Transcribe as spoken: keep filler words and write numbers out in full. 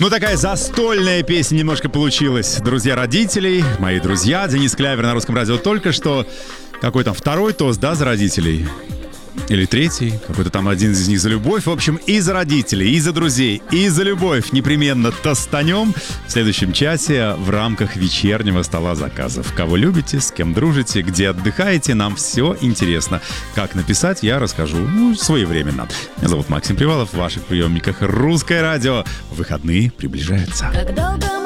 Ну, такая застольная песня немножко получилась. Друзья родителей, мои друзья. Денис Клявер на Русском радио только что. Какой там второй тост, да, за родителей? Или третий, какой-то там один из них за любовь. В общем, и за родителей, и за друзей, и за любовь непременно тостанем в следующем часе в рамках вечернего стола заказов. Кого любите, с кем дружите, где отдыхаете, нам все интересно. Как написать, я расскажу, ну, своевременно. Меня зовут Максим Привалов, в ваших приемниках Русское радио. Выходные приближаются.